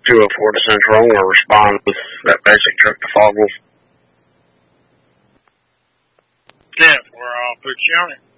204 to Central or respond with that basic truck to Foggle. Yeah, where I'll put you on it.